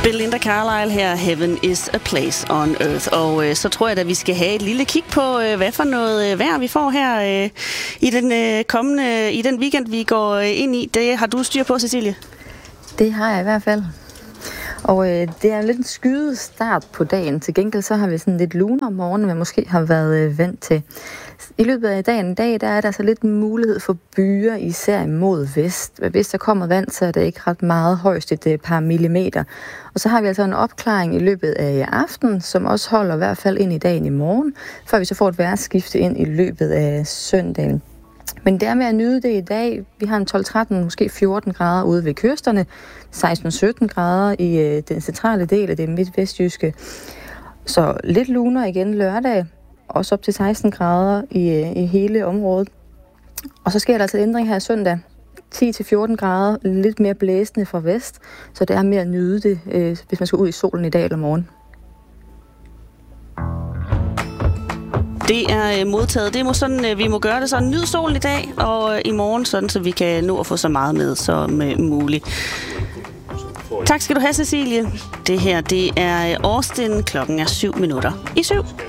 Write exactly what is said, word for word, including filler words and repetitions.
Belinda Carlisle her, Heaven is a place on earth. Og øh, så tror jeg, at vi skal have et lille kig på, øh, hvad for noget øh, vejr vi får her øh, i den øh, kommende, i den weekend, vi går øh, ind i. Det har du styr på, Cecilie? Det har jeg i hvert fald. Og øh, det er en lidt skyet start på dagen. Til gengæld så har vi sådan lidt luner om morgenen, vi måske har været øh, vant til. I løbet af dagen i dag, der er der så lidt mulighed for byer, især imod vest. Hvis der kommer vand, så er det ikke ret meget, højst et par millimeter. Og så har vi altså en opklaring i løbet af aften, som også holder i hvert fald ind i dagen i morgen, før vi så får et vejrskifte ind i løbet af søndagen. Men det er med at nyde det i dag. Vi har en tolv tretten, måske fjorten grader ude ved kysterne, seksten sytten grader i øh, den centrale del af det midtvestjyske. Så lidt luner igen lørdag, også op til seksten grader i, øh, i hele området. Og så sker der altså en ændring her søndag. ti til fjorten grader, lidt mere blæsende fra vest, så det er med at nyde det, øh, hvis man skal ud i solen i dag eller morgen. Det er modtaget. Det er sådan, vi må gøre det sådan. Nyd solen i dag og i morgen, sådan så vi kan nå at få så meget med som muligt. Tak skal du have, Cecilie. Det her, det er Austin. Klokken er syv minutter i syv.